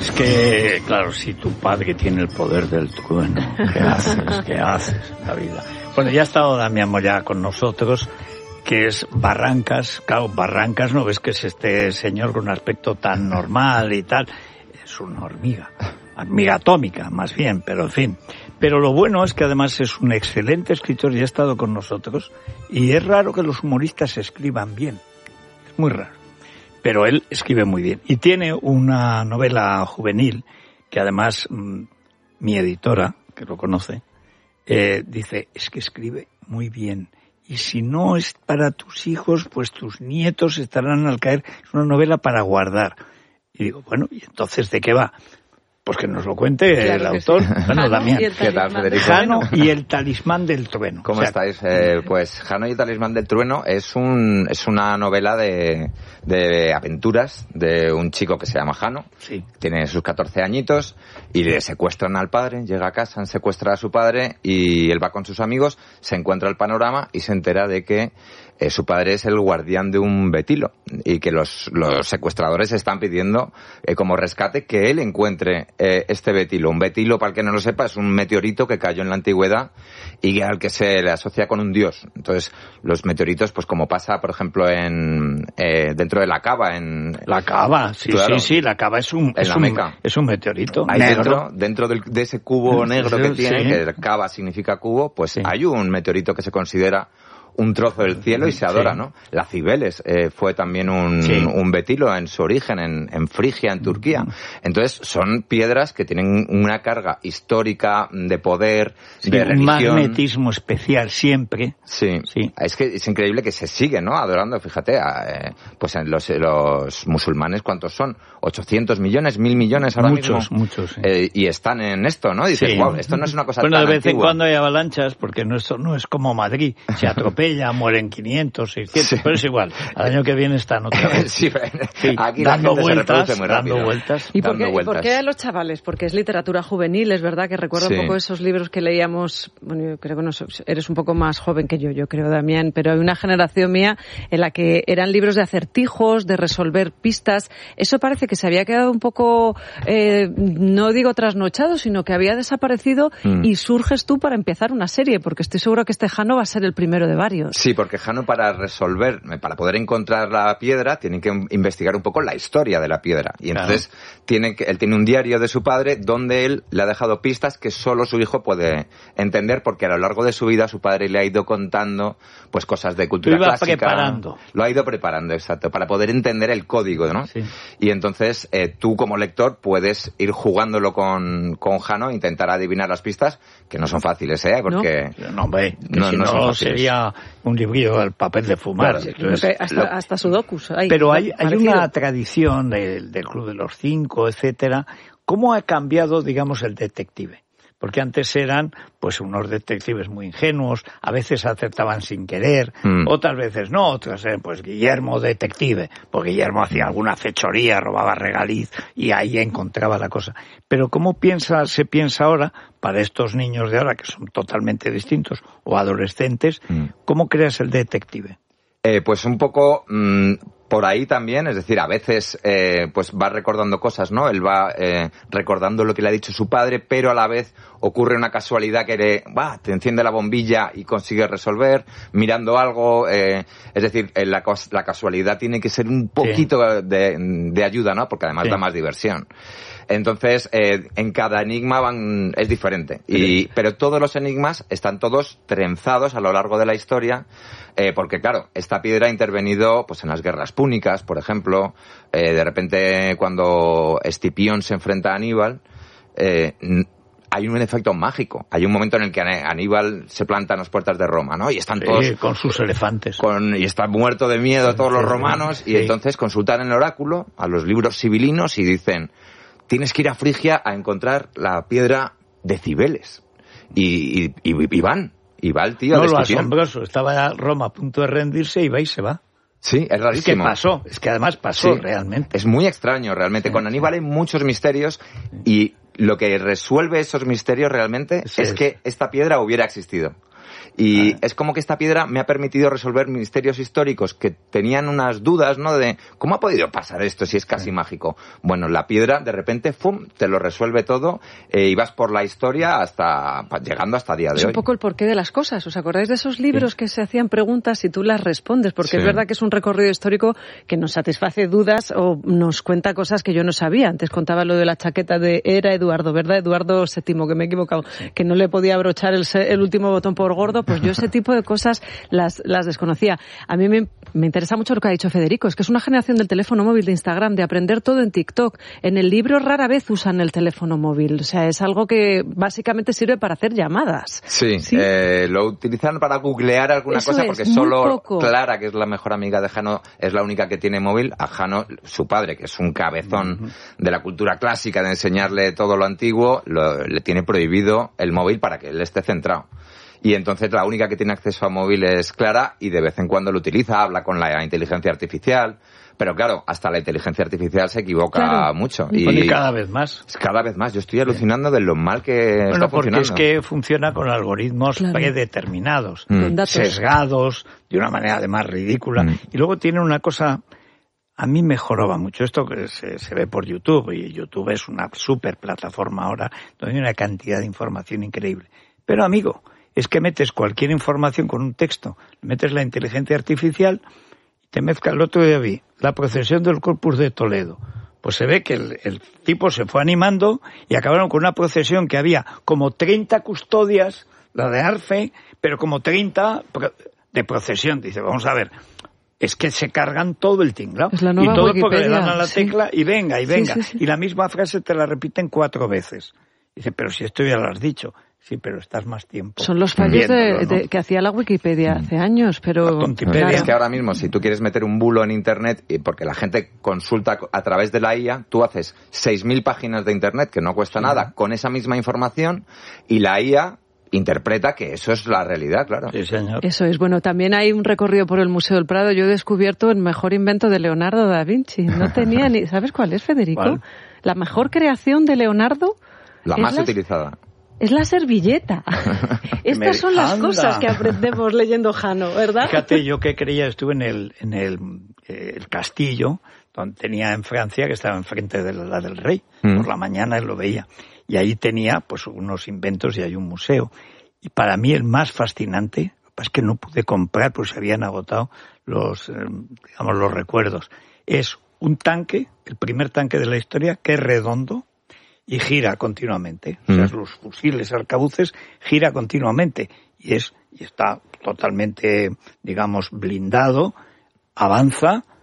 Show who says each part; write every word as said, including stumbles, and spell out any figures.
Speaker 1: Es que, claro, si tu padre tiene el poder del trueno, ¿qué haces? ¿Qué haces en la vida? Bueno, ya ha estado Damián Moya con nosotros, que es Barrancas. Claro, Barrancas, ¿no ves que es este señor con un aspecto tan normal y tal? Es una hormiga, hormiga atómica, más bien, pero en fin. Pero lo bueno es que además es un excelente escritor y ha estado con nosotros, y es raro que los humoristas escriban bien, es muy raro. Pero él escribe muy bien. Y tiene una novela juvenil que además mmm, mi editora, que lo conoce, eh, dice, es que escribe muy bien. Y si no es para tus hijos, pues tus nietos estarán al caer. Es una novela para guardar. Y digo, bueno, ¿y entonces de qué va? Pues que nos lo cuente claro el autor. Sí. Bueno, Damián.
Speaker 2: ¿Qué tal, Federico?
Speaker 1: Jano y el talismán del trueno.
Speaker 2: ¿Cómo o sea, estáis? Eh, pues Jano y el talismán del trueno es un es una novela de, de aventuras de un chico que se llama Jano.
Speaker 1: Sí.
Speaker 2: Tiene sus catorce añitos y le secuestran al padre, llega a casa, secuestra a su padre y él va con sus amigos, se encuentra el panorama y se entera de que eh, su padre es el guardián de un betilo y que los, los secuestradores están pidiendo eh, como rescate que él encuentre eh, este betilo. Un betilo, para el que no lo sepa, es un meteorito que cayó en la antigüedad y al que se le asocia con un dios. Entonces, los meteoritos, pues como pasa, por ejemplo, en eh, dentro de la cava. En,
Speaker 1: la cava, sí,
Speaker 2: claro,
Speaker 1: sí, sí, la cava es un, es un, es un meteorito.
Speaker 2: Ahí dentro, dentro del, de ese cubo negro que tiene, sí, que cava significa cubo, pues sí, hay un meteorito que se considera un trozo del cielo y se adora, sí, ¿no? La Cibeles eh, fue también un, sí, un betilo en su origen, en, en Frigia, en Turquía. Entonces, son piedras que tienen una carga histórica de poder, sí, de religión.
Speaker 1: Un magnetismo especial siempre.
Speaker 2: Sí, sí. Es que es increíble que se sigue, ¿no? Adorando, fíjate, a, eh, pues en los, los musulmanes, ¿cuántos son? ochocientos millones, mil millones ahora
Speaker 1: muchos,
Speaker 2: mismo.
Speaker 1: Muchos, muchos. Sí.
Speaker 2: Eh, y están en esto, ¿no? Dices,
Speaker 1: sí,
Speaker 2: wow, esto no es una cosa
Speaker 1: bueno,
Speaker 2: tan
Speaker 1: de vez
Speaker 2: antigua.
Speaker 1: en cuando hay avalanchas, porque no, esto no es como Madrid. Se atropella, mueren quinientos, seiscientos, sí, pero es igual. Al año que viene están otra vez.
Speaker 2: Sí,
Speaker 1: sí,
Speaker 2: aquí
Speaker 1: dando
Speaker 2: la gente
Speaker 1: vueltas,
Speaker 2: se reproduce muy rápido.
Speaker 1: Dando vueltas.
Speaker 3: ¿Y por qué,
Speaker 2: vueltas.
Speaker 3: ¿Y por qué a los chavales? Porque es literatura juvenil, es verdad que recuerdo sí, un poco esos libros que leíamos, bueno, yo creo que no, eres un poco más joven que yo, yo creo, Damián, pero hay una generación mía en la que eran libros de acertijos, de resolver pistas. Eso parece que se había quedado un poco, eh, no digo trasnochado, sino que había desaparecido mm. y surges tú para empezar una serie, porque estoy seguro que este Jano va a ser el primero de varios.
Speaker 2: Sí, porque Jano, para resolver, para poder encontrar la piedra, tiene que investigar un poco la historia de la piedra. Y entonces claro, tiene que, él tiene un diario de su padre donde él le ha dejado pistas que solo su hijo puede entender, porque a lo largo de su vida su padre le ha ido contando pues cosas de cultura
Speaker 1: lo iba
Speaker 2: clásica.
Speaker 1: Preparando.
Speaker 2: Lo ha ido preparando, exacto, para poder entender el código, ¿no?
Speaker 1: Sí.
Speaker 2: Y entonces eh, tú como lector puedes ir jugándolo con, con Jano, intentar adivinar las pistas, que no son fáciles, ¿eh? Porque
Speaker 1: no, no hombre,
Speaker 2: no,
Speaker 1: si
Speaker 2: no,
Speaker 1: no,
Speaker 2: no
Speaker 1: sería un librillo al papel de fumar.
Speaker 3: Claro, entonces, hasta, lo... hasta sudokus. Hay,
Speaker 1: pero hay, hay
Speaker 3: parecido.
Speaker 1: una tradición del, del Club de los Cinco, etcétera. ¿Cómo ha cambiado, digamos, el detective? Porque antes eran, pues, unos detectives muy ingenuos, a veces acertaban sin querer, mm. otras veces no, otras, eh, pues, Guillermo detective, pues Guillermo hacía alguna fechoría, robaba regaliz y ahí encontraba la cosa. Pero ¿cómo piensa, se piensa ahora, para estos niños de ahora, que son totalmente distintos, o adolescentes, mm. cómo creas el detective?
Speaker 2: Eh, pues un poco mmm, por ahí también, es decir, a veces eh, pues va recordando cosas, ¿no? Él va eh, recordando lo que le ha dicho su padre, pero a la vez ocurre una casualidad que le, bah, te enciende la bombilla y consigue resolver, mirando algo, eh, es decir, eh, la, la casualidad tiene que ser un poquito sí. de, de ayuda, ¿no? Porque además sí. da más diversión. Entonces, eh, en cada enigma van, es diferente. Y, pero todos los enigmas están todos trenzados a lo largo de la historia, eh, porque claro, esta piedra ha intervenido pues en las guerras púnicas, por ejemplo. Eh, de repente, cuando Escipión se enfrenta a Aníbal, eh, hay un efecto mágico. Hay un momento en el que Aníbal se planta en las puertas de Roma, ¿no? Y están
Speaker 1: sí,
Speaker 2: todos...
Speaker 1: con sus elefantes.
Speaker 2: Con, y están muertos de miedo todos los romanos. Sí. Y entonces consultan el oráculo, a los libros sibilinos, y dicen... Tienes que ir a Frigia a encontrar la piedra de Cibeles. Y, y, y, y van. Y va el tío.
Speaker 1: No, lo asombroso. Estaba Roma a punto de rendirse y va y se va.
Speaker 2: Sí, es rarísimo.
Speaker 1: Es que pasó. Es que además pasó
Speaker 2: sí,
Speaker 1: realmente.
Speaker 2: Es muy extraño realmente. Sí, Con Aníbal sí. hay muchos misterios y lo que resuelve esos misterios realmente sí, es que esta piedra hubiera existido. Y
Speaker 1: ah.
Speaker 2: es como que esta piedra me ha permitido resolver misterios históricos que tenían unas dudas, ¿no? De ¿cómo ha podido pasar esto si es casi sí. mágico? Bueno, la piedra de repente, ¡fum!, te lo resuelve todo eh, y vas por la historia hasta llegando hasta el día de
Speaker 3: es
Speaker 2: hoy.
Speaker 3: Es un poco el porqué de las cosas. ¿Os acordáis de esos libros sí. que se hacían preguntas y tú las respondes? Porque sí. es verdad que es un recorrido histórico que nos satisface dudas o nos cuenta cosas que yo no sabía. Antes contaba lo de la chaqueta de era Eduardo, ¿verdad? Eduardo séptimo, que me he equivocado, sí. que no le podía abrochar el, el último botón por gordo. Pues yo ese tipo de cosas las, las desconocía. A mí me, me interesa mucho lo que ha dicho Federico. Es que es una generación del teléfono móvil, de Instagram, de aprender todo en TikTok. En el libro rara vez usan el teléfono móvil. O sea, es algo que básicamente sirve para hacer llamadas.
Speaker 2: Sí, ¿Sí? Eh, lo utilizan para googlear alguna
Speaker 3: Eso
Speaker 2: cosa
Speaker 3: es,
Speaker 2: porque solo
Speaker 3: poco.
Speaker 2: Clara, que es la mejor amiga de Jano, es la única que tiene móvil. A Jano, su padre, que es un cabezón uh-huh. de la cultura clásica, de enseñarle todo lo antiguo, lo, le tiene prohibido el móvil para que él esté centrado. Y entonces la única que tiene acceso a móvil es Clara y de vez en cuando lo utiliza, habla con la inteligencia artificial. Pero claro, hasta la inteligencia artificial se equivoca claro. mucho.
Speaker 1: Y, y cada vez más.
Speaker 2: Cada vez más. Yo estoy alucinando de lo mal que
Speaker 1: bueno,
Speaker 2: está funcionando.
Speaker 1: Bueno, porque es que funciona con algoritmos claro. predeterminados, mm. sesgados, de una manera además ridícula. Mm. Y luego tiene una cosa, a mí me joroba mucho. Esto que se, se ve por YouTube, y YouTube es una super plataforma ahora, donde hay una cantidad de información increíble. Pero amigo, es que metes cualquier información con un texto, metes la inteligencia artificial y te mezcla. El otro día vi la procesión del Corpus de Toledo. Pues se ve que el, el tipo se fue animando y acabaron con una procesión que había como treinta custodias, la de Arfe, pero como treinta de procesión. Dice, vamos a ver, es que se cargan todo el tinglado.
Speaker 3: Es la nueva
Speaker 1: y todo
Speaker 3: Wikipedia,
Speaker 1: porque le dan a la
Speaker 3: sí.
Speaker 1: tecla y venga, y venga.
Speaker 3: Sí, sí, sí.
Speaker 1: Y la misma frase te la repiten cuatro veces. Dice, pero si esto ya lo has dicho. Sí, pero estás más tiempo.
Speaker 3: Son los fallos de, de, ¿no? que hacía la Wikipedia hace años, pero...
Speaker 2: Claro. Es que ahora mismo, si tú quieres meter un bulo en Internet, y porque la gente consulta a través de la I A, tú haces seis mil páginas de Internet, que no cuesta sí. nada, con esa misma información, y la I A interpreta que eso es la realidad, claro.
Speaker 1: Sí, señor.
Speaker 3: Eso es. Bueno, también hay un recorrido por el Museo del Prado. Yo he descubierto el mejor invento de Leonardo da Vinci. No tenía ni... ¿Sabes cuál es, Federico?
Speaker 1: ¿Cuál?
Speaker 3: La mejor creación de Leonardo...
Speaker 2: La más las... utilizada.
Speaker 3: Es la servilleta. Estas son las
Speaker 1: Anda.
Speaker 3: cosas que aprendemos leyendo Jano, ¿verdad?
Speaker 1: Fíjate, yo que creía, estuve en el en el, eh, el castillo, donde tenía en Francia, que estaba enfrente de la del rey. Mm. Por la mañana lo veía. Y ahí tenía pues unos inventos y hay un museo. Y para mí el más fascinante, es que no pude comprar porque se habían agotado los, eh, digamos, los recuerdos. Es un tanque, el primer tanque de la historia, que es redondo, y gira continuamente. Mm. O sea, los fusiles arcabuces gira continuamente y es y está totalmente, digamos, blindado, avanza